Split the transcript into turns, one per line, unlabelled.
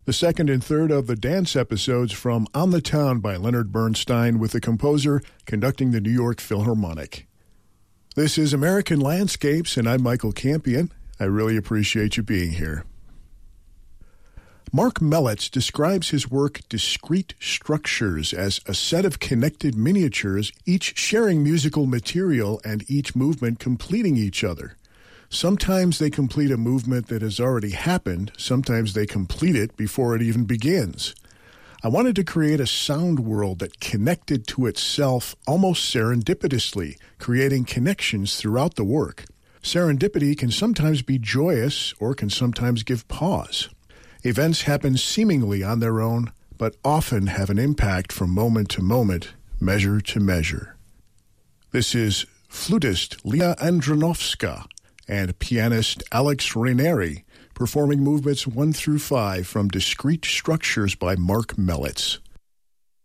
The second and third of the dance episodes from On the Town by Leonard Bernstein with the composer conducting the New York Philharmonic. This is American Landscapes, and I'm Michael Campion. I really appreciate you being here. Mark Mellitz describes his work Discrete Structures as a set of connected miniatures, each sharing musical material and each movement completing each other. Sometimes they complete a movement that has already happened, sometimes they complete it before it even begins. I wanted to create a sound world that connected to itself almost serendipitously, creating connections throughout the work. Serendipity can sometimes be joyous or can sometimes give pause. Events happen seemingly on their own, but often have an impact from moment to moment, measure to measure. This is flutist Leah Andronovska and pianist Alex Raineri performing movements 1 through 5 from Discrete Structures by Mark Mellitz.